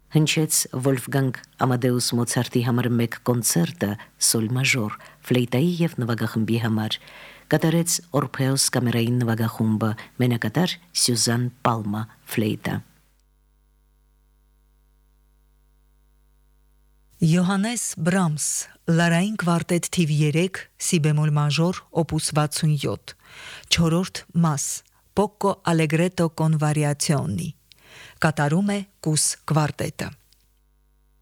հնչեց Վոլֆգանգ Ամադեուս Մոցարտի համար մեկ կոնցերտը սոլ մաժոր ֆլեյտայի եւ նվագախմբի համար, կատարեց Օրփեոս կամերային նվագախումբը, մենակատար Սյուզան Պալմա ֆլեյտա։ Յոհաննես Բրամս, լարային կվարտետ թիվ 3, սի բեմոլ մաժոր, օպուս 67, 4-րդ մաս, Poco Allegretto con variazioni, կատարում է Կուս կվարտետը։